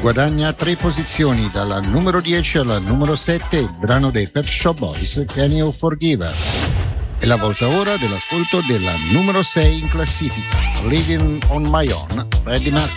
guadagna 3 posizioni dalla numero 10 alla numero 7 il brano dei Pet Shop Boys, Can You Forgive Her? È la volta ora dell'ascolto della numero 6 in classifica, Living on My Own, Freddie Mercury.